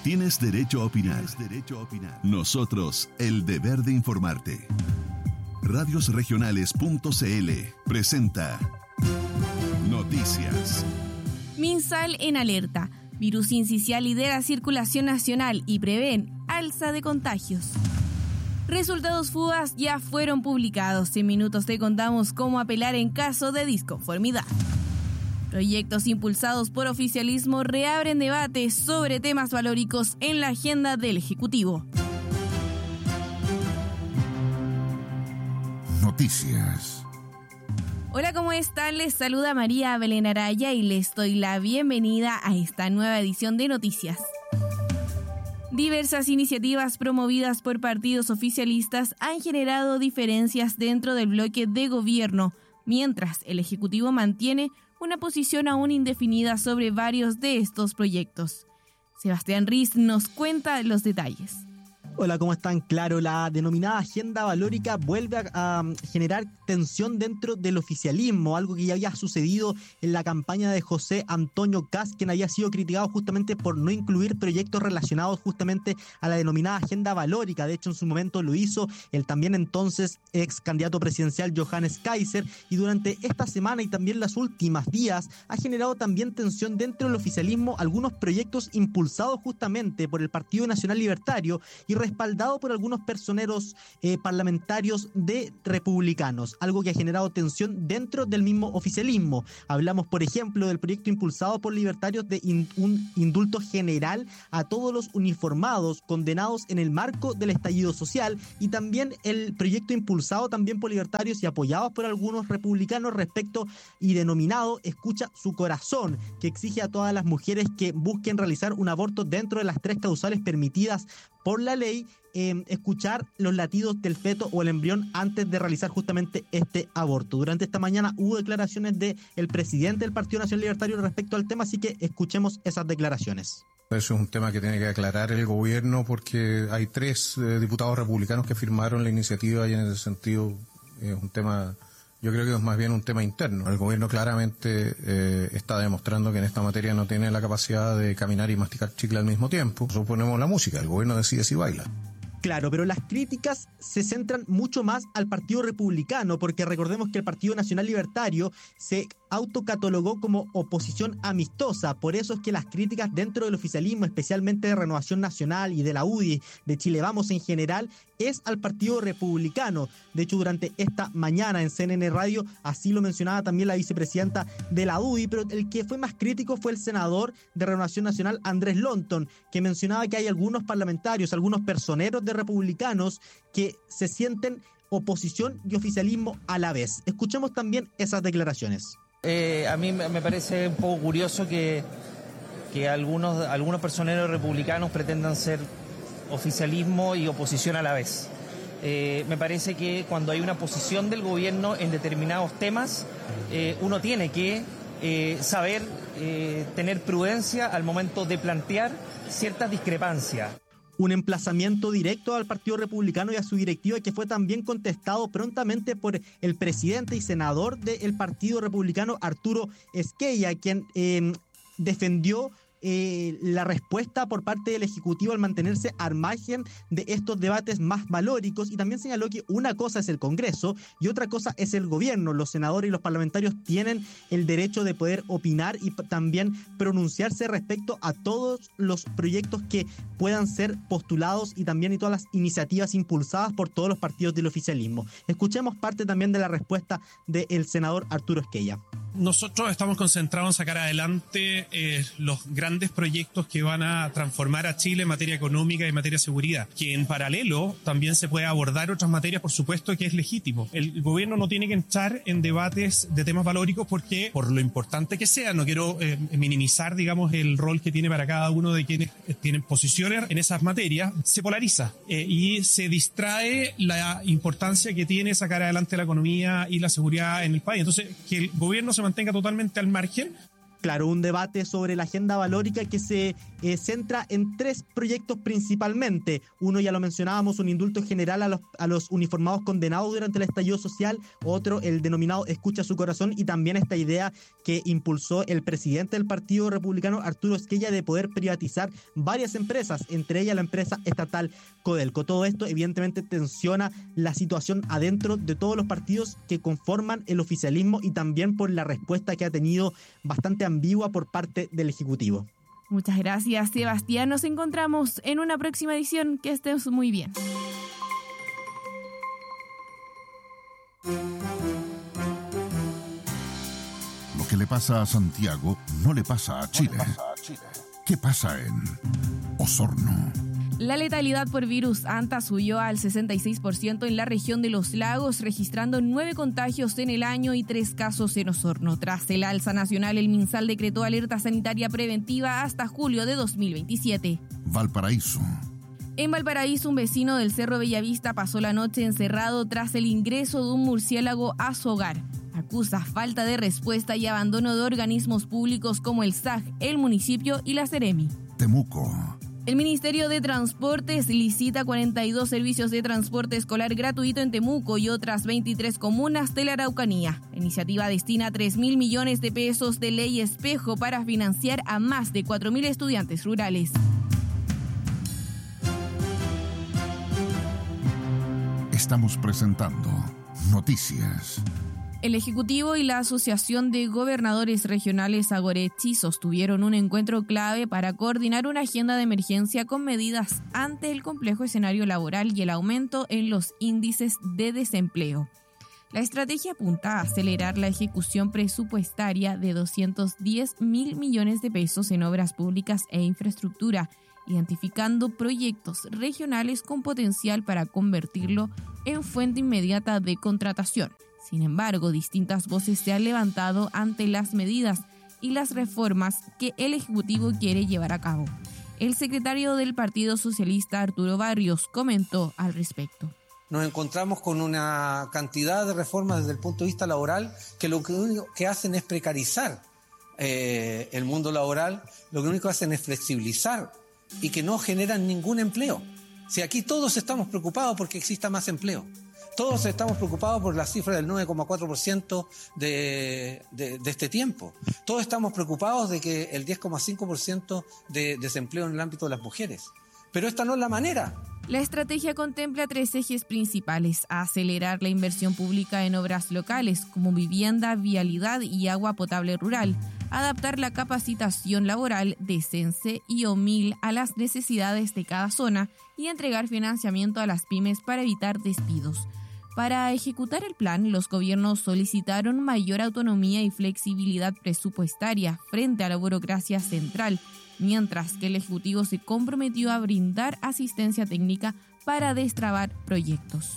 Tienes derecho a opinar. Nosotros, el deber de informarte. Radiosregionales.cl presenta Noticias. MinSal en alerta. Virus sincicial lidera circulación nacional y prevén alza de contagios. Resultados FUAS ya fueron publicados. En minutos te contamos cómo apelar en caso de disconformidad. Proyectos impulsados por oficialismo reabren debates sobre temas valóricos en la agenda del Ejecutivo. Noticias. Hola, ¿cómo están? Les saluda María Belén Araya y les doy la bienvenida a esta nueva edición de Noticias. Diversas iniciativas promovidas por partidos oficialistas han generado diferencias dentro del bloque de gobierno, mientras el Ejecutivo mantiene una posición aún indefinida sobre varios de estos proyectos. Sebastián Riz nos cuenta los detalles. Hola, ¿cómo están? Claro, la denominada agenda valórica vuelve a generar tensión dentro del oficialismo, algo que ya había sucedido en la campaña de José Antonio Kast, quien había sido criticado justamente por no incluir proyectos relacionados justamente a la denominada agenda valórica. De hecho, en su momento lo hizo el también entonces ex candidato presidencial Johannes Kaiser, y durante esta semana y también los últimos días ha generado también tensión dentro del oficialismo algunos proyectos impulsados justamente por el Partido Nacional Libertario y respaldado por algunos personeros parlamentarios de republicanos, algo que ha generado tensión dentro del mismo oficialismo. Hablamos, por ejemplo, del proyecto impulsado por libertarios de un indulto general a todos los uniformados condenados en el marco del estallido social, y también el proyecto impulsado también por libertarios y apoyados por algunos republicanos respecto y denominado Escucha su corazón, que exige a todas las mujeres que busquen realizar un aborto dentro de las 3 causales permitidas por la ley, escuchar los latidos del feto o el embrión antes de realizar justamente este aborto. Durante esta mañana hubo declaraciones del presidente del Partido Nacional Libertario respecto al tema, así que escuchemos esas declaraciones. Eso es un tema que tiene que aclarar el gobierno, porque hay 3 diputados republicanos que firmaron la iniciativa, y en ese sentido es un tema, yo creo que es más bien un tema interno. El gobierno claramente está demostrando que en esta materia no tiene la capacidad de caminar y masticar chicle al mismo tiempo. Nosotros ponemos la música, el gobierno decide si baila. Claro, pero las críticas se centran mucho más al Partido Republicano, porque recordemos que el Partido Nacional Libertario se autocatalogó como oposición amistosa. Por eso es que las críticas dentro del oficialismo, especialmente de Renovación Nacional y de la UDI, de Chile Vamos en general, es al Partido Republicano. De hecho, durante esta mañana en CNN Radio, así lo mencionaba también la vicepresidenta de la UDI, pero el que fue más crítico fue el senador de Renovación Nacional, Andrés Lonton, que mencionaba que hay algunos parlamentarios, algunos personeros de republicanos que se sienten oposición y oficialismo a la vez. Escuchemos también esas declaraciones. A mí me parece un poco curioso que algunos personeros republicanos pretendan ser oficialismo y oposición a la vez. Me parece que cuando hay una posición del gobierno en determinados temas, uno tiene que saber tener prudencia al momento de plantear ciertas discrepancias. Un emplazamiento directo al Partido Republicano y a su directiva, que fue también contestado prontamente por el presidente y senador del Partido Republicano, Arturo Esquella, quien defendió la respuesta por parte del Ejecutivo al mantenerse al margen de estos debates más valóricos, y también señaló que una cosa es el Congreso y otra cosa es el gobierno. Los senadores y los parlamentarios tienen el derecho de poder opinar y también pronunciarse respecto a todos los proyectos que puedan ser postulados y también y todas las iniciativas impulsadas por todos los partidos del oficialismo. Escuchemos parte también de la respuesta del senador Arturo Esquella. Nosotros estamos concentrados en sacar adelante los grandes proyectos que van a transformar a Chile en materia económica y en materia de seguridad, que en paralelo también se puede abordar otras materias, por supuesto, que es legítimo. El gobierno no tiene que entrar en debates de temas valóricos porque, por lo importante que sea, no quiero minimizar, digamos, el rol que tiene para cada uno de quienes tienen posiciones en esas materias, se polariza y se distrae la importancia que tiene sacar adelante la economía y la seguridad en el país. Entonces, que el gobierno se mantenga totalmente al margen Claro, un debate sobre la agenda valórica que se centra en 3 proyectos principalmente. Uno, ya lo mencionábamos, un indulto general a los uniformados condenados durante el estallido social. Otro, el denominado Escucha su corazón, y también esta idea que impulsó el presidente del Partido Republicano, Arturo Esquella, de poder privatizar varias empresas, entre ellas la empresa estatal Codelco. Todo esto evidentemente tensiona la situación adentro de todos los partidos que conforman el oficialismo, y también por la respuesta que ha tenido bastante ambigua por parte del Ejecutivo. Muchas gracias, Sebastián. Nos encontramos en una próxima edición. Que estés muy bien. Lo que le pasa a Santiago no le pasa a Chile. ¿Qué pasa en Osorno? La letalidad por virus ANTA subió al 66% en la región de Los Lagos, registrando 9 contagios en el año y 3 casos en Osorno. Tras el alza nacional, el MinSal decretó alerta sanitaria preventiva hasta julio de 2027. Valparaíso. En Valparaíso, un vecino del Cerro Bellavista pasó la noche encerrado tras el ingreso de un murciélago a su hogar. Acusa falta de respuesta y abandono de organismos públicos como el SAG, el municipio y la Seremi. Temuco. El Ministerio de Transportes licita 42 servicios de transporte escolar gratuito en Temuco y otras 23 comunas de la Araucanía. La iniciativa destina 3.000 millones de pesos de ley espejo para financiar a más de 4.000 estudiantes rurales. Estamos presentando Noticias. El Ejecutivo y la Asociación de Gobernadores Regionales Agorechi sostuvieron un encuentro clave para coordinar una agenda de emergencia con medidas ante el complejo escenario laboral y el aumento en los índices de desempleo. La estrategia apunta a acelerar la ejecución presupuestaria de 210.000 millones de pesos en obras públicas e infraestructura, identificando proyectos regionales con potencial para convertirlo en fuente inmediata de contratación. Sin embargo, distintas voces se han levantado ante las medidas y las reformas que el Ejecutivo quiere llevar a cabo. El secretario del Partido Socialista, Arturo Barrios, comentó al respecto. Nos encontramos con una cantidad de reformas desde el punto de vista laboral que lo único que hacen es precarizar el mundo laboral, lo que único que hacen es flexibilizar y que no generan ningún empleo. Si aquí todos estamos preocupados porque exista más empleo. Todos estamos preocupados por la cifra del 9,4% de este tiempo. Todos estamos preocupados de que el 10,5% de desempleo en el ámbito de las mujeres. Pero esta no es la manera. La estrategia contempla 3 ejes principales: acelerar la inversión pública en obras locales como vivienda, vialidad y agua potable rural, adaptar la capacitación laboral de CENSE y OMIL a las necesidades de cada zona y entregar financiamiento a las pymes para evitar despidos. Para ejecutar el plan, los gobiernos solicitaron mayor autonomía y flexibilidad presupuestaria frente a la burocracia central, mientras que el Ejecutivo se comprometió a brindar asistencia técnica para destrabar proyectos.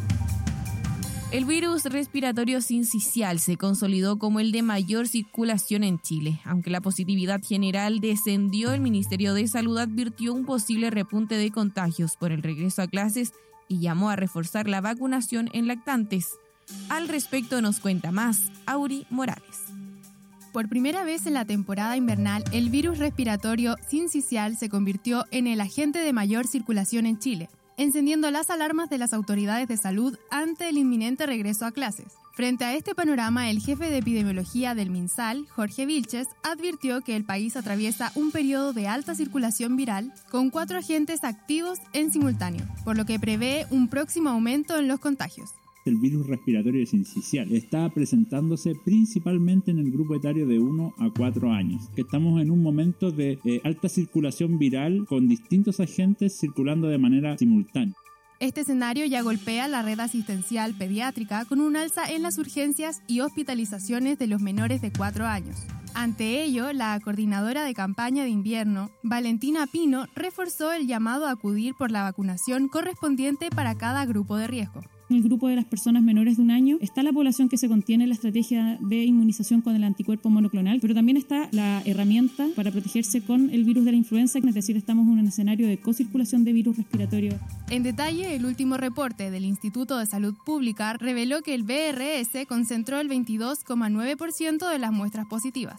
El virus respiratorio sincicial se consolidó como el de mayor circulación en Chile. Aunque la positividad general descendió, el Ministerio de Salud advirtió un posible repunte de contagios por el regreso a clases y llamó a reforzar la vacunación en lactantes. Al respecto nos cuenta más Auri Morales. Por primera vez en la temporada invernal, el virus respiratorio sincicial se convirtió en el agente de mayor circulación en Chile, encendiendo las alarmas de las autoridades de salud ante el inminente regreso a clases. Frente a este panorama, el jefe de epidemiología del MinSal, Jorge Vilches, advirtió que el país atraviesa un periodo de alta circulación viral con 4 agentes activos en simultáneo, por lo que prevé un próximo aumento en los contagios. El virus respiratorio sincicial está presentándose principalmente en el grupo etario de 1 a 4 años, que estamos en un momento de alta circulación viral con distintos agentes circulando de manera simultánea. Este escenario ya golpea la red asistencial pediátrica con un alza en las urgencias y hospitalizaciones de los menores de 4 años. Ante ello, la coordinadora de campaña de invierno, Valentina Pino, reforzó el llamado a acudir por la vacunación correspondiente para cada grupo de riesgo. En el grupo de las personas menores de 1 año está la población que se contiene en la estrategia de inmunización con el anticuerpo monoclonal, pero también está la herramienta para protegerse con el virus de la influenza, es decir, estamos en un escenario de cocirculación de virus respiratorio. En detalle, el último reporte del Instituto de Salud Pública reveló que el BRS concentró el 22,9% de las muestras positivas.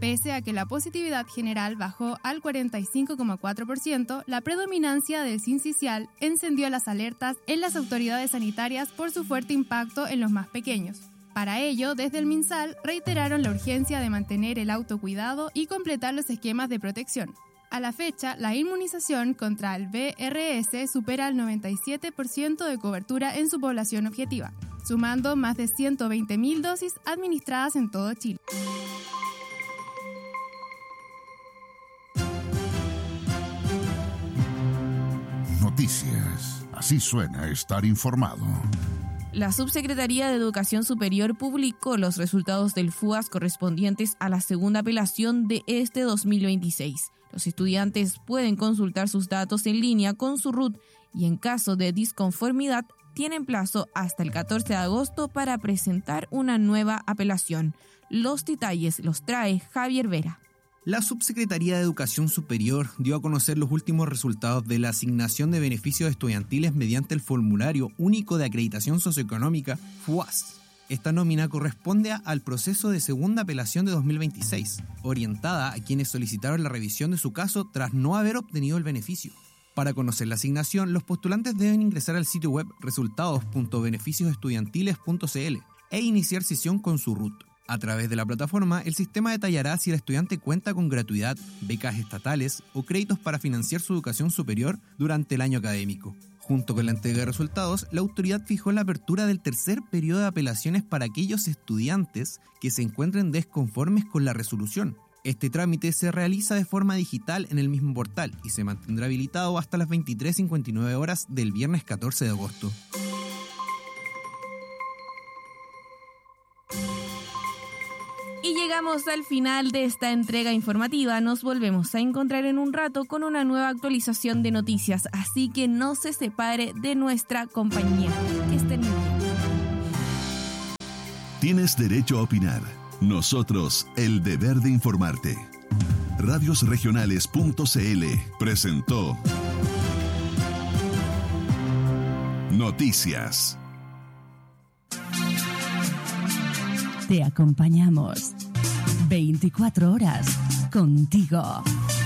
Pese a que la positividad general bajó al 45,4%, la predominancia del sincicial encendió las alertas en las autoridades sanitarias por su fuerte impacto en los más pequeños. Para ello, desde el MinSal reiteraron la urgencia de mantener el autocuidado y completar los esquemas de protección. A la fecha, la inmunización contra el VRS supera el 97% de cobertura en su población objetiva, sumando más de 120.000 dosis administradas en todo Chile. Noticias. Así suena estar informado. La Subsecretaría de Educación Superior publicó los resultados del FUAS correspondientes a la segunda apelación de este 2026. Los estudiantes pueden consultar sus datos en línea con su RUT y en caso de disconformidad tienen plazo hasta el 14 de agosto para presentar una nueva apelación. Los detalles los trae Javier Vera. La Subsecretaría de Educación Superior dio a conocer los últimos resultados de la asignación de beneficios estudiantiles mediante el Formulario Único de Acreditación Socioeconómica, FUAS. Esta nómina corresponde al proceso de segunda apelación de 2026, orientada a quienes solicitaron la revisión de su caso tras no haber obtenido el beneficio. Para conocer la asignación, los postulantes deben ingresar al sitio web resultados.beneficiosestudiantiles.cl e iniciar sesión con su RUT. A través de la plataforma, el sistema detallará si el estudiante cuenta con gratuidad, becas estatales o créditos para financiar su educación superior durante el año académico. Junto con la entrega de resultados, la autoridad fijó la apertura del tercer periodo de apelaciones para aquellos estudiantes que se encuentren desconformes con la resolución. Este trámite se realiza de forma digital en el mismo portal y se mantendrá habilitado hasta las 23:59 horas del viernes 14 de agosto. Y llegamos al final de esta entrega informativa. Nos volvemos a encontrar en un rato con una nueva actualización de noticias, así que no se separe de nuestra compañía. Que estén muy bien. Tienes derecho a opinar. Nosotros, el deber de informarte. Radiosregionales.cl presentó Noticias. Te acompañamos 24 horas contigo.